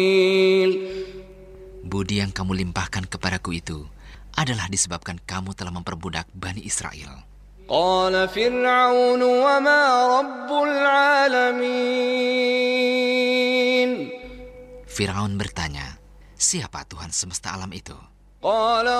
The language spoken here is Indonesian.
Budi yang kamu limpahkan kepadaku itu adalah disebabkan kamu telah memperbudak Bani Israel. قال فرعون وما رب العالمين Firaun bertanya, siapa Tuhan semesta alam itu? قال